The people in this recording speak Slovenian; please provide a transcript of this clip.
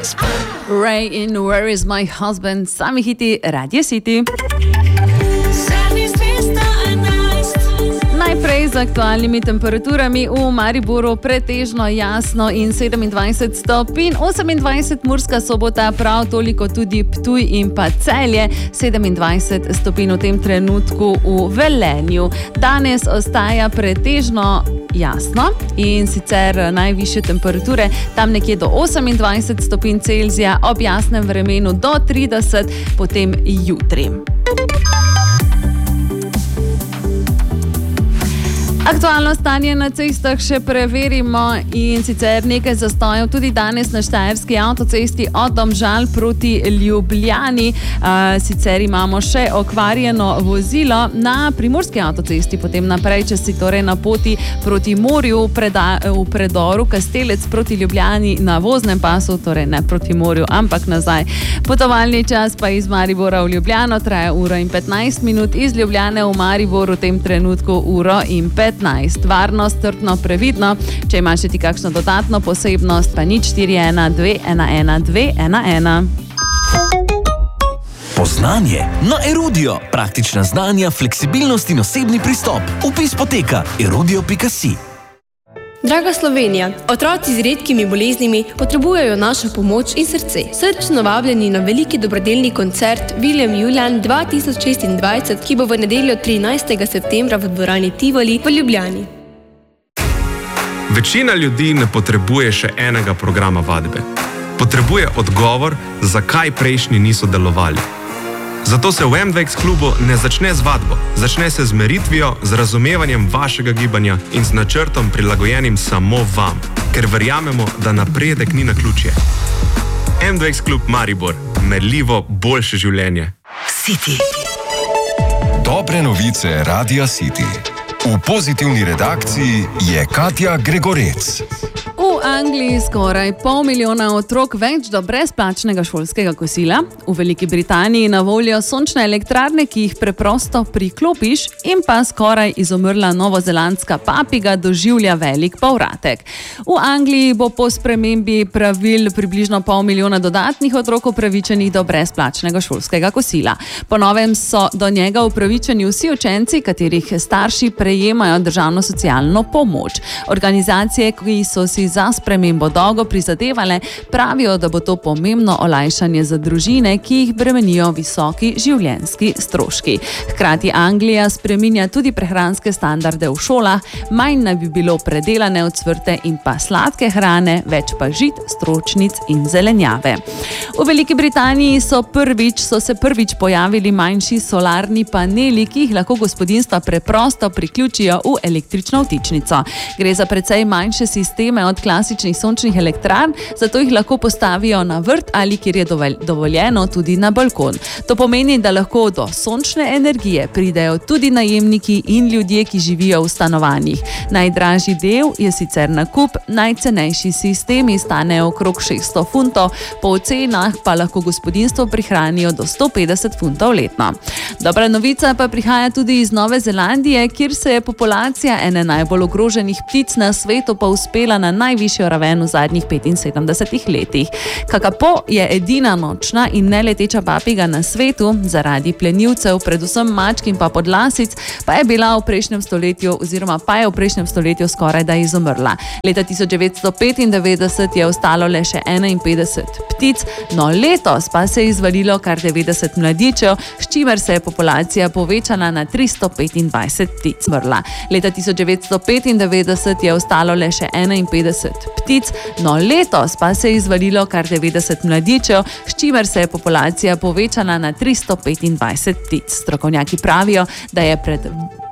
Ray in Where is my husband? Sami hiti Radio City. Najprej z aktualnimi temperaturami v Mariboru pretežno jasno in 27 stopinj, 28 Murska Sobota, prav toliko tudi Ptuj in pa Celje, 27 stopinj v tem trenutku v Velenju. Danes ostaja pretežno jasno in sicer najvišje temperature tam nekje do 28 stopinj Celzija, ob jasnem vremenu do 30, potem jutri. Aktualno stanje na cestah še preverimo in sicer nekaj zastojev tudi danes na Štajerski avtocesti od Domžal proti Ljubljani. Sicer imamo še okvarjeno vozilo na Primorski avtocesti, potem naprej, če si torej na poti proti morju v predoru Kastelec proti Ljubljani na voznem pasu, torej ne proti morju, ampak nazaj. Potovalni čas pa iz Maribora v Ljubljano traja 1:15 minut, iz Ljubljane v Maribor v tem trenutku 1:15. Varnost, strpno, previdno. Če imaš ti kakšno dodatno posebnost, pa 041 211 211. Poznanje na Erudio. Praktična znanja, fleksibilnost in osebni pristop. Vpis poteka erudio.si. Draga Slovenija, otroci z redkimi boleznimi potrebujejo našo pomoč in srce. Srčno vabljeni na veliki dobrodelni koncert William Julian 2026, ki bo v nedeljo 13. septembra v dvorani Tivoli v Ljubljani. Večina ljudi ne potrebuje še enega programa vadbe. Potrebuje odgovor, zakaj prejšnji niso delovali. Zato se v MDX klubu ne začne z vadbo, začne se z meritvijo, z razumevanjem vašega gibanja in z načrtom prilagojenim samo vam, ker verjamemo, da napredek ni naključje. MDX klub Maribor, merljivo boljše življenje. City. Dobre novice Radia City. V pozitivni redakciji je Katja Gregorec. V Angliji skoraj 500 000 otrok več do brezplačnega šolskega kosila. V Veliki Britaniji na voljo sončne elektrarne, ki jih preprosto priklopiš, in pa skoraj izumrla novozelandska papiga doživlja velik povratek. V Angliji bo po spremembi pravil približno 500 000 dodatnih otrok upravičenih do brezplačnega šolskega kosila. Po novem so do njega upravičeni vsi učenci, katerih starši prejemajo državno socialno pomoč. Organizacije, ki so si za spremembo dolgo prizadevale, pravijo, da bo to pomembno olajšanje za družine, ki jih bremenijo visoki življenjski stroški. Hkrati Anglija spreminja tudi prehranske standarde v šolah, manj naj bi bilo predelane ocvrte in pa sladke hrane, več pa žit, stročnic in zelenjave. V Veliki Britaniji so se prvič pojavili manjši solarni paneli, ki jih lahko gospodinjstva preprosto priključijo v električno vtičnico. Gre za precej manjše sisteme od klasičnih sončnih elektrarn, zato jih lahko postavijo na vrt ali, kjer je dovoljeno, tudi na balkon. To pomeni, da lahko do sončne energije pridejo tudi najemniki in ljudje, ki živijo v stanovanjih. Najdražji del je sicer nakup, najcenejši sistemi stanejo okrog 600 funtov, po ocenah pa lahko gospodinjstvo prihranijo do 150 funtov letno. Dobra novica pa prihaja tudi iz Nove Zelandije, kjer se je populacija ene najbolj ogroženih ptic na svetu pa uspela na najvišjo raven v zadnjih 75 letih. Kakapo je edina nočna in neleteča papiga na svetu, zaradi plenilcev, predvsem mačk in pa podlasic, pa je v prejšnjem stoletju skoraj da izumrla. Leta 1995 je ostalo le še 51 ptic, no letos pa se je izvalilo kar 90 mladičev, s čimer se je populacija povečala na 325 ptic. Leta 1995 je ostalo le še 51 ptic, no letos pa se je izvalilo kar 90 mladičev, s čimer se je populacija povečala na 325 ptic. Strokovnjaki pravijo, da je pred